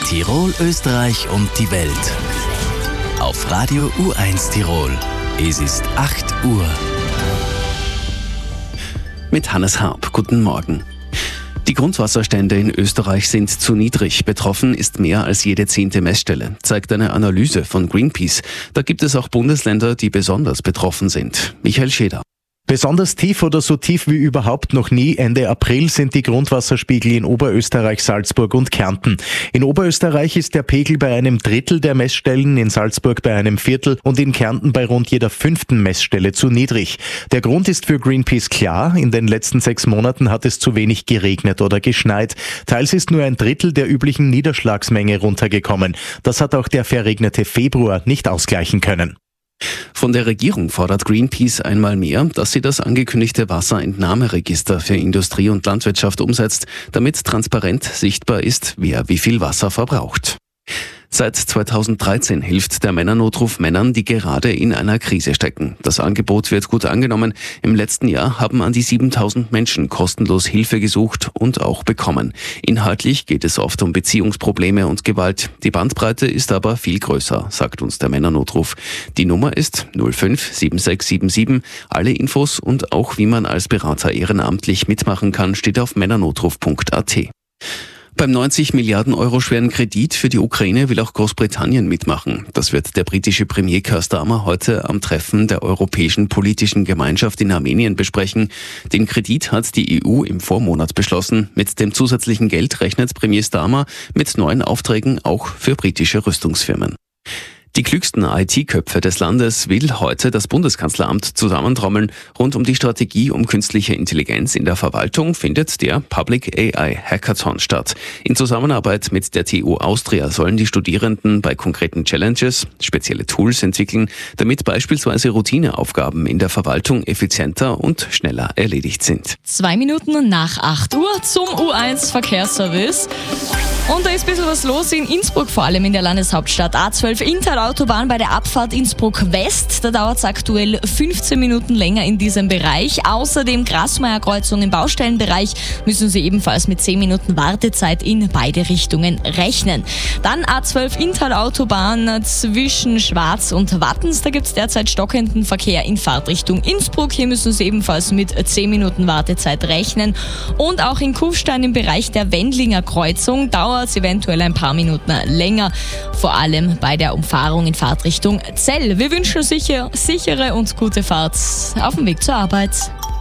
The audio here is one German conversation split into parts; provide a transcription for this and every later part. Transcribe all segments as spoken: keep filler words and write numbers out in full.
Tirol, Österreich und die Welt. Auf Radio U eins Tirol. Es ist acht Uhr. Mit Hannes Harp. Guten Morgen. Die Grundwasserstände in Österreich sind zu niedrig. Betroffen ist mehr als jede zehnte Messstelle, zeigt eine Analyse von Greenpeace. Da gibt es auch Bundesländer, die besonders betroffen sind. Michael Scheder. Besonders tief oder so tief wie überhaupt noch nie Ende April sind die Grundwasserspiegel in Oberösterreich, Salzburg und Kärnten. In Oberösterreich ist der Pegel bei einem Drittel der Messstellen, in Salzburg bei einem Viertel und in Kärnten bei rund jeder fünften Messstelle zu niedrig. Der Grund ist für Greenpeace klar. In den letzten sechs Monaten hat es zu wenig geregnet oder geschneit. Teils ist nur ein Drittel der üblichen Niederschlagsmenge runtergekommen. Das hat auch der verregnete Februar nicht ausgleichen können. Von der Regierung fordert Greenpeace einmal mehr, dass sie das angekündigte Wasserentnahmeregister für Industrie und Landwirtschaft umsetzt, damit transparent sichtbar ist, wer wie viel Wasser verbraucht. Seit zweitausenddreizehn hilft der Männernotruf Männern, die gerade in einer Krise stecken. Das Angebot wird gut angenommen. Im letzten Jahr haben an die siebentausend Menschen kostenlos Hilfe gesucht und auch bekommen. Inhaltlich geht es oft um Beziehungsprobleme und Gewalt. Die Bandbreite ist aber viel größer, sagt uns der Männernotruf. Die Nummer ist null fünf sieben sechs sieben sieben. Alle Infos und auch wie man als Berater ehrenamtlich mitmachen kann, steht auf männernotruf punkt a t. Beim neunzig Milliarden Euro schweren Kredit für die Ukraine will auch Großbritannien mitmachen. Das wird der britische Premier Keir Starmer heute am Treffen der Europäischen Politischen Gemeinschaft in Armenien besprechen. Den Kredit hat die E U im Vormonat beschlossen. Mit dem zusätzlichen Geld rechnet Premier Starmer mit neuen Aufträgen auch für britische Rüstungsfirmen. Die klügsten I T-Köpfe des Landes will heute das Bundeskanzleramt zusammentrommeln. Rund um die Strategie um künstliche Intelligenz in der Verwaltung findet der Public A I Hackathon statt. In Zusammenarbeit mit der T U Austria sollen die Studierenden bei konkreten Challenges spezielle Tools entwickeln, damit beispielsweise Routineaufgaben in der Verwaltung effizienter und schneller erledigt sind. Zwei Minuten nach acht Uhr zum U eins Verkehrsservice. Und da ist ein bisschen was los in Innsbruck, vor allem in der Landeshauptstadt. A zwölf Interautobahn bei der Abfahrt Innsbruck West. Da dauert es aktuell fünfzehn Minuten länger in diesem Bereich. Außerdem Grasmeyer-Kreuzung im Baustellenbereich müssen Sie ebenfalls mit zehn Minuten Wartezeit in beide Richtungen rechnen. Dann A zwölf Interautobahn zwischen Schwarz und Wattens. Da gibt es derzeit stockenden Verkehr in Fahrtrichtung Innsbruck. Hier müssen Sie ebenfalls mit zehn Minuten Wartezeit rechnen. Und auch in Kufstein im Bereich der Wendlinger Kreuzung dauert es eventuell ein paar Minuten länger, vor allem bei der Umfahrung in Fahrtrichtung Zell. Wir wünschen sicher, sichere und gute Fahrt auf dem Weg zur Arbeit.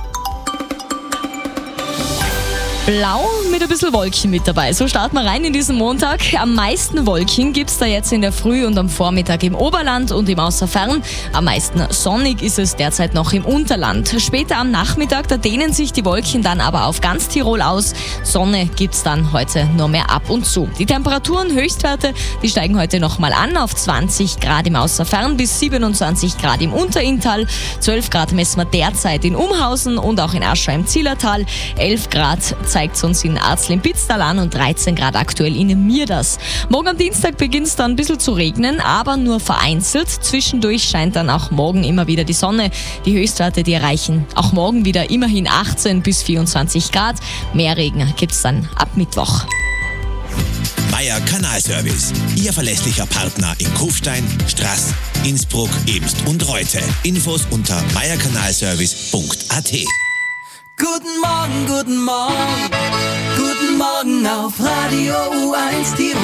Blau mit ein bisschen Wolken mit dabei. So starten wir rein in diesen Montag. Am meisten Wolken gibt es da jetzt in der Früh und am Vormittag im Oberland und im Außerfern. Am meisten sonnig ist es derzeit noch im Unterland. Später am Nachmittag, da dehnen sich die Wolken dann aber auf ganz Tirol aus. Sonne gibt es dann heute nur mehr ab und zu. Die Temperaturen, Höchstwerte, die steigen heute nochmal an auf zwanzig Grad im Außerfern bis siebenundzwanzig Grad im Unterinntal. zwölf Grad messen wir derzeit in Umhausen und auch in Aschau im Zillertal. elf Grad zeigt es uns in Arzl im Pitztal an und dreizehn Grad aktuell in Mierders. Morgen am Dienstag beginnt es dann ein bisschen zu regnen, aber nur vereinzelt. Zwischendurch scheint dann auch morgen immer wieder die Sonne. Die Höchstwerte, die erreichen auch morgen wieder immerhin achtzehn bis vierundzwanzig Grad. Mehr Regen gibt es dann ab Mittwoch. Meier Kanalservice, Ihr verlässlicher Partner in Kufstein, Straß, Innsbruck, Ebst und Reute. Infos unter meier kanalservice punkt a t. Guten Morgen, guten Morgen, guten Morgen auf Radio U eins Tirol.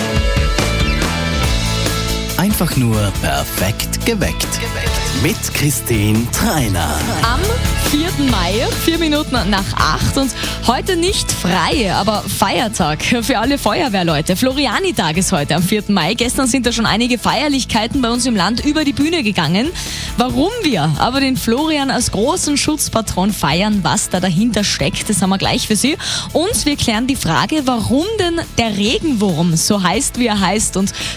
Einfach nur perfekt geweckt. Mit Christine Treiner. Am vierten Mai, vier Minuten nach acht und heute nicht frei, aber Feiertag für alle Feuerwehrleute. Floriani-Tag ist heute am vierten Mai. Gestern sind da schon einige Feierlichkeiten bei uns im Land über die Bühne gegangen. Warum wir aber den Florian als großen Schutzpatron feiern, was da dahinter steckt, das haben wir gleich für Sie. Und wir klären die Frage, warum denn der Regenwurm so heißt, wie er heißt und